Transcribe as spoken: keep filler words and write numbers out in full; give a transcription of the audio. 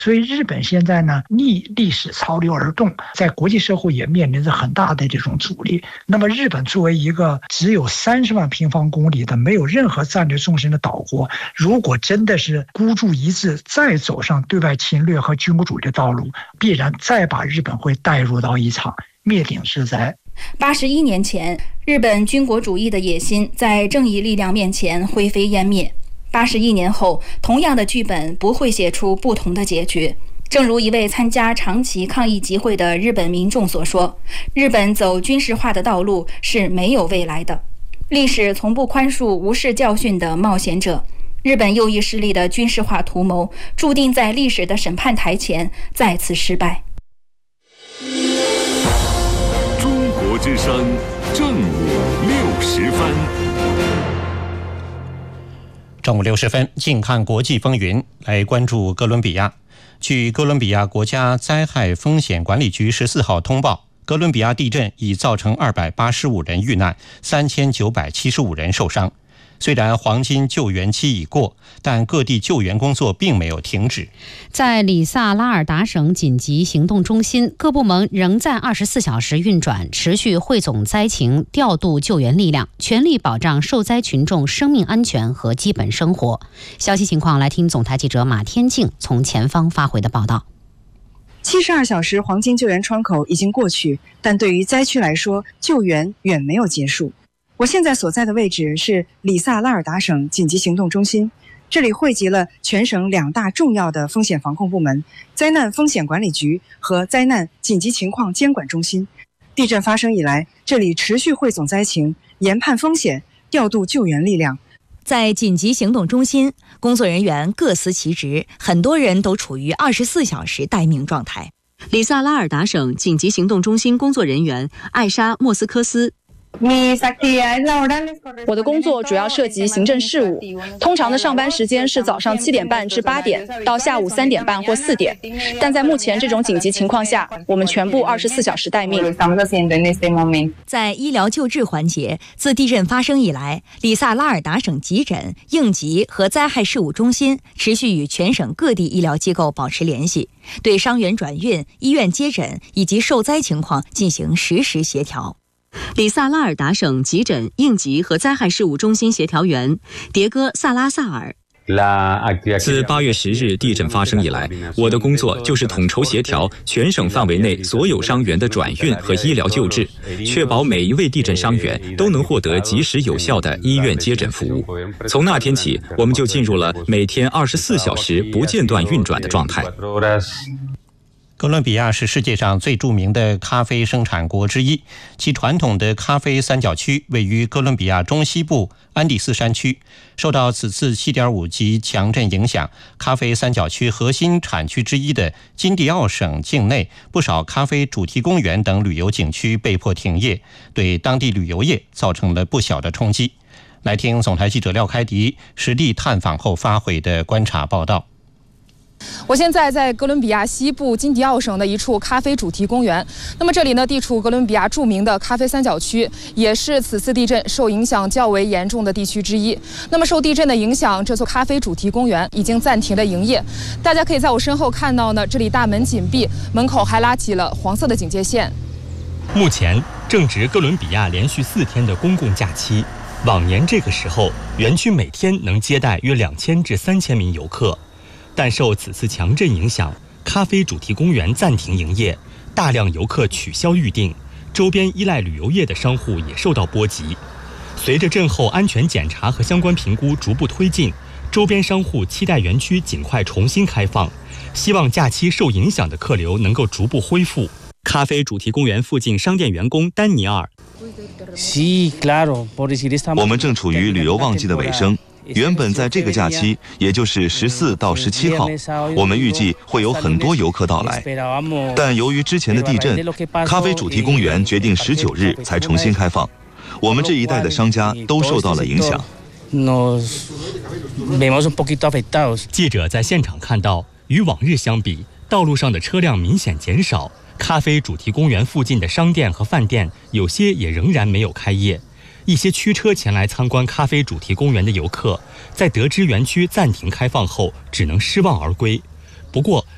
所以日本现在呢逆历史潮流而动，在国际社会也面临着很大的这种阻力。那么日本作为一个只有三十万平方公里的没有任何战略纵深的岛国，如果真的是孤注一掷再走上对外侵略和军国主义的道路，必然再把日本会带入到一场灭顶之灾。 八十一年前，日本军国主义的野心在正义力量面前灰飞烟灭。八十一年后，同样的剧本不会写出不同的结局。正如一位参加长崎抗议集会的日本民众所说，日本走军事化的道路是没有未来的。历史从不宽恕无视教训的冒险者。日本右翼势力的军事化图谋，注定在历史的审判台前再次失败。 中国之声正午六时分。 正午六十分，近看国际风云，来关注哥伦比亚。据哥伦比亚国家灾害风险管理局十四号通报，哥伦比亚地震已造成二百八十五人遇难，三千九百七十五人受伤。虽然黄金救援期已过，但各地救援工作并没有停止。 在里萨拉尔达省紧急行动中心，各部门仍在二十四小时运转，持续汇总灾情，调度救援力量，全力保障受灾群众生命安全和基本生活。消息情况，来听总台记者马天静从前方发回的报道。 七十二小时黄金救援窗口已经过去，但对于灾区来说，救援远没有结束。我现在所在的位置是里萨拉尔达省紧急行动中心，这里汇集了全省两大重要的风险防控部门：灾难风险管理局和灾难紧急情况监管中心。地震发生以来，这里持续汇总灾情，研判风险，调度救援力量。 在紧急行动中心，工作人员各司其职，很多人都处于二十四小时待命状态。 里萨拉尔达省紧急行动中心工作人员艾莎·莫斯科斯。 我的工作主要涉及行政事务，通常的上班时间是早上七点半至八点到下午三点半或四点，但在目前这种紧急情况下，我们全部二十四小时待命。 在医疗救治环节，自地震发生以来，里萨拉尔达省急诊、应急和灾害事务中心持续与全省各地医疗机构保持联系，对伤员转运、医院接诊以及受灾情况进行实时协调。 里萨拉尔达省急诊、应急和灾害事务中心协调员迭戈·萨拉萨尔。 自八月十日地震发生以来，我的工作就是统筹协调全省范围内所有伤员的转运和医疗救治，确保每一位地震伤员都能获得及时有效的医院接诊服务。从那天起，我们就进入了每天二十四小时不间断运转的状态。 哥伦比亚是世界上最著名的咖啡生产国之一，其传统的咖啡三角区位于哥伦比亚中西部安第斯山区。受到此次 七点五 级强震影响，咖啡三角区核心产区之一的金迪奥省境内不少咖啡主题公园等旅游景区被迫停业，对当地旅游业造成了不小的冲击。来听总台记者廖开迪实地探访后发回的观察报道。 我现在在哥伦比亚西部金迪奥省的一处咖啡主题公园。那么这里呢，地处哥伦比亚著名的咖啡三角区，也是此次地震受影响较为严重的地区之一。那么受地震的影响，这座咖啡主题公园已经暂停了营业。大家可以在我身后看到呢，这里大门紧闭，门口还拉起了黄色的警戒线。 目前正值哥伦比亚连续四天的公共假期，往年这个时候，园区每天能接待约两千至三千名游客。但受此次强震影响，咖啡主题公园暂停营业，大量游客取消预订，周边依赖旅游业的商户也受到波及。随着震后安全检查和相关评估逐步推进，周边商户期待园区尽快重新开放，希望假期受影响的客流能够逐步恢复。咖啡主题公园附近商店员工丹尼尔： 我们正处于旅游旺季的尾声。原本在这个假期，也就是十四到十七号，我们预计会有很多游客到来，但由于之前的地震，咖啡主题公园决定十九日才重新开放，我们这一带的商家都受到了影响。 记者在现场看到，与往日相比，道路上的车辆明显减少，咖啡主题公园附近的商店和饭店有些也仍然没有开业。一些驱车前来参观咖啡主题公园的游客，在得知园区暂停开放后，只能失望而归。不过，